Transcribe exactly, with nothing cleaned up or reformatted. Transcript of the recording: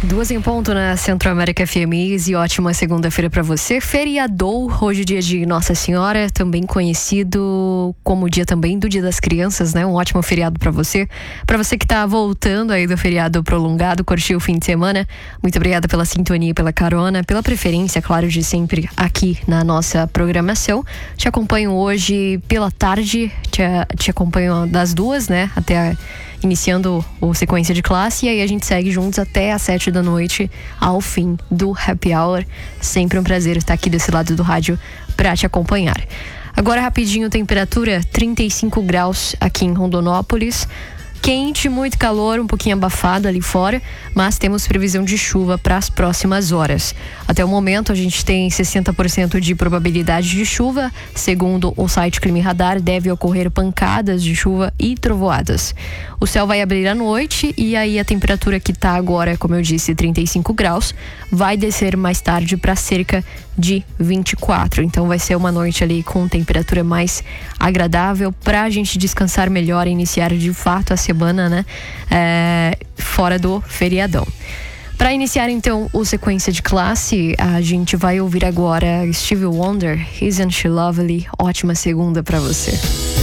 Duas em ponto na Centro América F M e ótima segunda-feira para você. Feriadou, hoje dia de Nossa Senhora, também conhecido como dia também do Dia das Crianças, né? Um ótimo feriado para você. Para você que tá voltando aí do feriado prolongado, curtiu o fim de semana, muito obrigada pela sintonia, pela carona, pela preferência, claro, de sempre aqui na nossa programação. Te acompanho hoje pela tarde, te, te acompanho das duas, né? Até a iniciando o sequência de classe, e aí a gente segue juntos até às sete da noite, ao fim do Happy Hour. Sempre um prazer estar aqui desse lado do rádio para te acompanhar. Agora rapidinho, temperatura trinta e cinco graus aqui em Rondonópolis. Quente, muito calor, um pouquinho abafado ali fora, mas temos previsão de chuva para as próximas horas. Até o momento a gente tem sessenta por cento de probabilidade de chuva. Segundo o site Clima e Radar, deve ocorrer pancadas de chuva e trovoadas. O céu vai abrir à noite e aí a temperatura que está agora, como eu disse, trinta e cinco graus, vai descer mais tarde para cerca de vinte e quatro. Então vai ser uma noite ali com temperatura mais agradável para a gente descansar melhor e iniciar de fato a semana, né? É, fora do feriadão. Para iniciar então o sequência de classe, a gente vai ouvir agora Stevie Wonder, Isn't She Lovely? Ótima segunda para você.